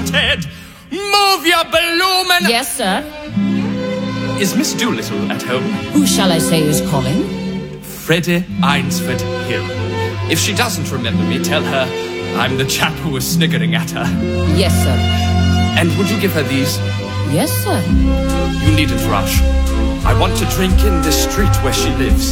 Ted! Move your bloomin'... Yes, sir? Is Miss Doolittle at home? Who shall I say is calling? Freddie Eynsford Hill. If she doesn't remember me, tell her I'm the chap who was sniggering at her. Yes, sir. And would you give her these? Yes, sir. You needn't rush. I want to drink in this street where she lives.